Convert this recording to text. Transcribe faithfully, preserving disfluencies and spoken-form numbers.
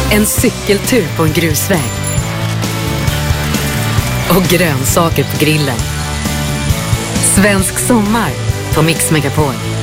En cykeltur på en grusväg. Och grönsaker på grillen. Svensk sommar på Mix Megapol.